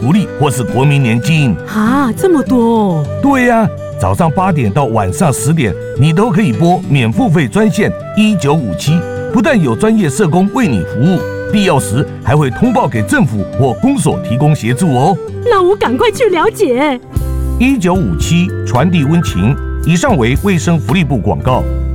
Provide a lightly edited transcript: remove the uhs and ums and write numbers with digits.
福利或是国民年金。 啊，这么多哦！ 对呀，早上8点到晚上10点，你都可以拨免付费专线1957，不但有专业社工为你服务，必要时还会通报给政府或公所提供协助哦。 那我赶快去了解。 1957传递温情。以上为卫生福利部广告。